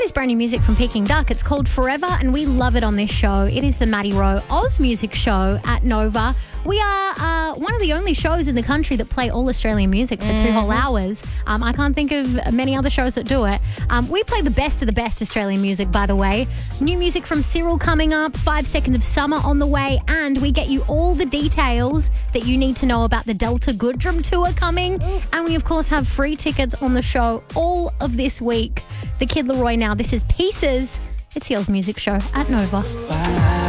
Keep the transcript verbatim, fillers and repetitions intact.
is brand new music from Peking Duck. It's called Forever, and we love it on this show. It is the Maddie Rowe Oz Music Show at Nova. We are uh, one of the only shows in the country that play all Australian music for two whole hours. Um, I can't think of many other shows that do it. Um, we play the best of the best Australian music, by the way. New music from Cyril coming up, Five Seconds of Summer on the way, and we get you all the details that you need to know about the Delta Goodrum tour coming. And we, of course, have free tickets on the show all of this week. The Kid Laroi now. This is Pieces. It's the Oz Music Show at Nova.